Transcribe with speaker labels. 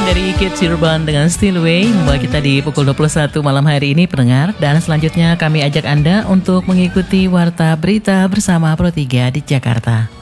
Speaker 1: dari Ikit Cirebon dengan Still Way membawa kita di pukul 21 malam hari ini pendengar. Dan selanjutnya kami ajak Anda untuk mengikuti Warta Berita bersama Pro 3 di Jakarta.